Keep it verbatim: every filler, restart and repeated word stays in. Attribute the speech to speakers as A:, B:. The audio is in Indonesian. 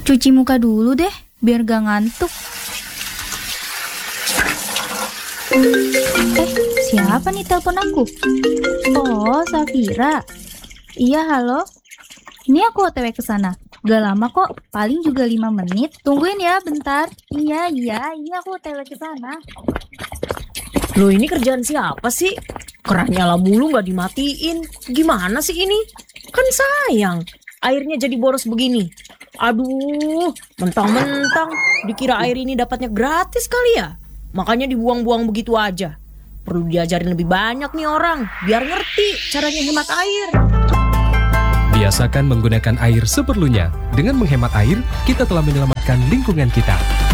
A: Cuci muka dulu deh, biar gak ngantuk. Eh, siapa nih telepon aku? Oh, Safira. Iya, halo. Ini aku O T W ke sana. Gak lama kok, paling juga lima menit. Tungguin ya, bentar. Iya, iya, iya aku O T W ke sana.
B: Loh, ini kerjaan siapa sih? Keran nyala mulu gak dimatiin. Gimana sih ini? Kan sayang, airnya jadi boros begini. Aduh, mentang-mentang dikira air ini dapatnya gratis kali ya. Makanya dibuang-buang begitu aja. Perlu diajarin lebih banyak nih orang, biar ngerti caranya hemat air.
C: Biasakan menggunakan air seperlunya. Dengan menghemat air, kita telah menyelamatkan lingkungan kita.